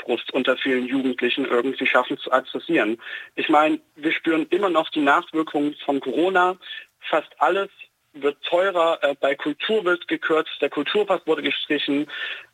Frust unter vielen Jugendlichen irgendwie schaffen zu adressieren. Ich meine, wir spüren immer noch die Nachwirkungen von Corona. Fast alles wird teurer, bei Kultur wird gekürzt, der Kulturpass wurde gestrichen.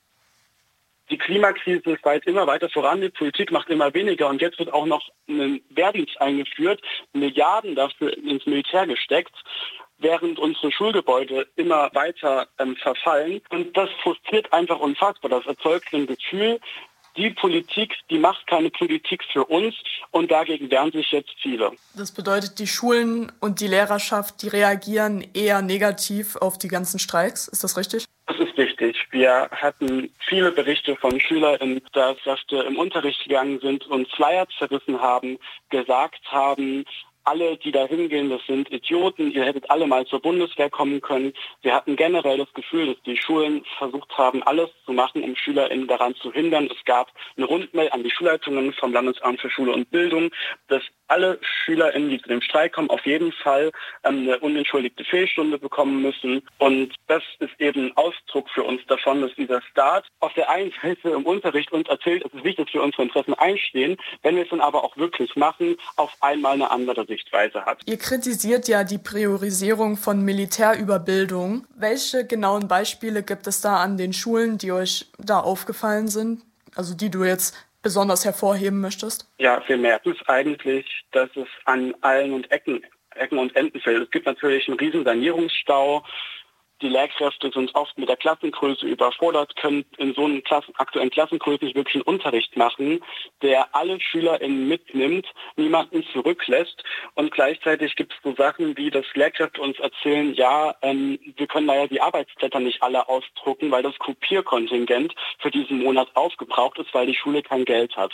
Die Klimakrise schreitet immer weiter voran, die Politik macht immer weniger und jetzt wird auch noch ein Wehrdienst eingeführt, Milliarden dafür ins Militär gesteckt, während unsere Schulgebäude immer weiter verfallen. Und das frustriert einfach unfassbar. Das erzeugt ein Gefühl, die Politik, die macht keine Politik für uns und dagegen wehren sich jetzt viele. Das bedeutet, die Schulen und die Lehrerschaft, die reagieren eher negativ auf die ganzen Streiks. Ist das richtig? Das ist richtig. Wir hatten viele Berichte von SchülerInnen, dass Kräfte im Unterricht gegangen sind und Flyer zerrissen haben, gesagt haben, alle, die da hingehen, das sind Idioten, ihr hättet alle mal zur Bundeswehr kommen können. Wir hatten generell das Gefühl, dass die Schulen versucht haben, alles zu machen, um SchülerInnen daran zu hindern. Es gab eine Rundmail an die Schulleitungen vom Landesamt für Schule und Bildung, dass alle SchülerInnen, die zu dem Streik kommen, auf jeden Fall eine unentschuldigte Fehlstunde bekommen müssen. Und das ist eben Ausdruck für uns davon, dass dieser Staat auf der einen Seite im Unterricht uns erzählt, es ist wichtig, dass wir unsere Interessen einstehen, wenn wir es dann aber auch wirklich machen, auf einmal eine andere Sichtweise hat. Ihr kritisiert ja die Priorisierung von Militärüberbildung. Welche genauen Beispiele gibt es da an den Schulen, die euch da aufgefallen sind? Also die du jetzt besonders hervorheben möchtest? Ja, wir merken es eigentlich, dass es an allen Ecken und Enden fällt. Es gibt natürlich einen riesen Sanierungsstau. Die Lehrkräfte sind oft mit der Klassengröße überfordert, können in so einer aktuellen Klassengröße nicht wirklich einen Unterricht machen, der alle SchülerInnen mitnimmt, niemanden zurücklässt. Und gleichzeitig gibt es so Sachen wie, dass Lehrkräfte uns erzählen, ja, wir können leider die Arbeitsblätter nicht alle ausdrucken, weil das Kopierkontingent für diesen Monat aufgebraucht ist, weil die Schule kein Geld hat.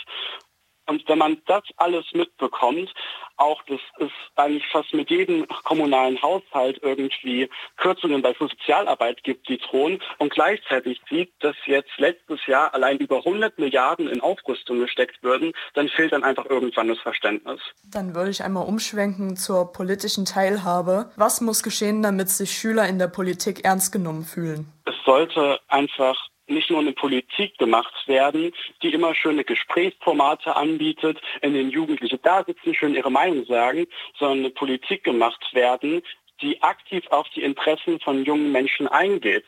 Und wenn man das alles mitbekommt, auch das ist eigentlich fast mit jedem kommunalen Haushalt irgendwie Kürzungen bei Sozialarbeit gibt, die drohen und gleichzeitig sieht, dass jetzt letztes Jahr allein über 100 Milliarden in Aufrüstung gesteckt würden, dann fehlt dann einfach irgendwann das Verständnis. Dann würde ich einmal umschwenken zur politischen Teilhabe. Was muss geschehen, damit sich Schüler in der Politik ernst genommen fühlen? Es sollte einfach nicht nur eine Politik gemacht werden, die immer schöne Gesprächsformate anbietet, in denen Jugendliche da sitzen, schön ihre Meinung sagen, sondern eine Politik gemacht werden, die aktiv auf die Interessen von jungen Menschen eingeht.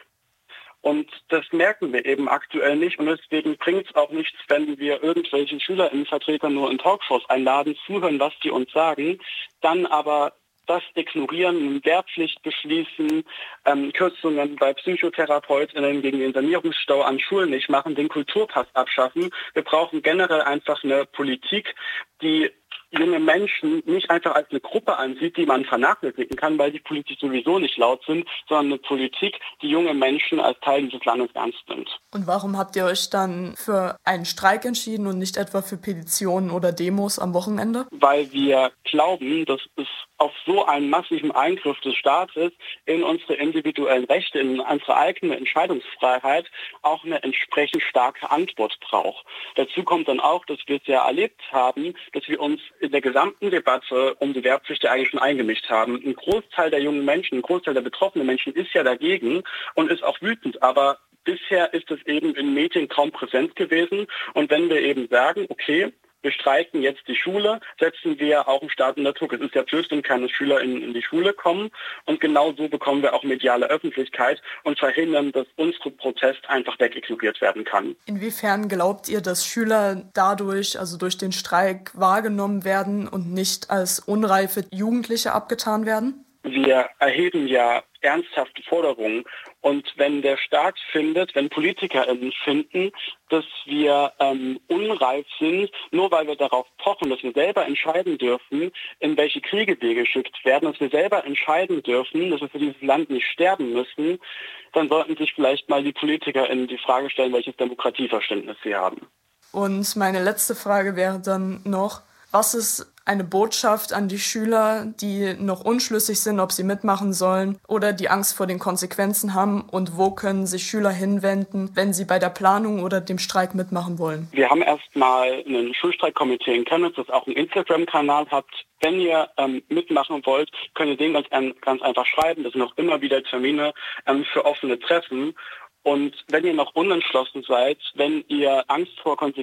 Und das merken wir eben aktuell nicht und deswegen bringt es auch nichts, wenn wir irgendwelche SchülerInnenvertreter nur in Talkshows einladen, zuhören, was die uns sagen, dann aber das ignorieren, Wehrpflicht beschließen, Kürzungen bei PsychotherapeutInnen gegen den Sanierungsstau an Schulen nicht machen, den Kulturpass abschaffen. Wir brauchen generell einfach eine Politik, die junge Menschen nicht einfach als eine Gruppe ansieht, die man vernachlässigen kann, weil die politisch sowieso nicht laut sind, sondern eine Politik, die junge Menschen als Teil dieses Landes ernst nimmt. Und warum habt ihr euch dann für einen Streik entschieden und nicht etwa für Petitionen oder Demos am Wochenende? Weil wir glauben, dass es auf so einen massiven Eingriff des Staates in unsere individuellen Rechte, in unsere eigene Entscheidungsfreiheit auch eine entsprechend starke Antwort braucht. Dazu kommt dann auch, dass wir es ja erlebt haben, dass wir uns in der gesamten Debatte um die Wehrpflicht ja eigentlich schon eingemischt haben. Ein Großteil der jungen Menschen, ein Großteil der betroffenen Menschen ist ja dagegen und ist auch wütend, aber bisher ist es eben in Medien kaum präsent gewesen. Und wenn wir eben sagen, okay, wir streiken jetzt die Schule, setzen wir auch einen Staat unter Druck. Es ist ja blöd, wenn keine Schüler in die Schule kommen. Und genau so bekommen wir auch mediale Öffentlichkeit und verhindern, dass unser Protest einfach wegignoriert werden kann. Inwiefern glaubt ihr, dass Schüler dadurch, also durch den Streik, wahrgenommen werden und nicht als unreife Jugendliche abgetan werden? Wir erheben ja ernsthafte Forderungen. Und wenn der Staat findet, wenn PolitikerInnen finden, dass wir unreif sind, nur weil wir darauf pochen, dass wir selber entscheiden dürfen, in welche Kriege wir geschickt werden, dass wir selber entscheiden dürfen, dass wir für dieses Land nicht sterben müssen, dann sollten sich vielleicht mal die PolitikerInnen die Frage stellen, welches Demokratieverständnis sie haben. Und meine letzte Frage wäre dann noch, was ist eine Botschaft an die Schüler, die noch unschlüssig sind, ob sie mitmachen sollen oder die Angst vor den Konsequenzen haben? Und wo können sich Schüler hinwenden, wenn sie bei der Planung oder dem Streik mitmachen wollen? Wir haben erstmal ein Schulstreikkomitee in Chemnitz, das auch einen Instagram-Kanal hat. Wenn ihr mitmachen wollt, könnt ihr den ganz einfach schreiben. Das sind auch immer wieder Termine für offene Treffen. Und wenn ihr noch unentschlossen seid, wenn ihr Angst vor Konsequenzen